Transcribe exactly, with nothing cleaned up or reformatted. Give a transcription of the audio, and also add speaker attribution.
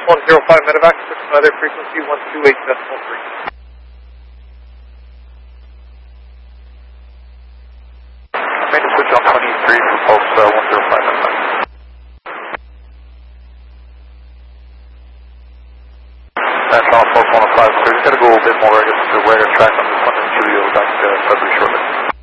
Speaker 1: one zero five medevac, switch to weather frequency one two eight decimal three.
Speaker 2: Main switch on twenty-three for pulse uh, one zero five medevac. That's all, pulse one oh five, so we've got to go a little bit more, I guess, to where to track on this one, and Julio back to February shortly.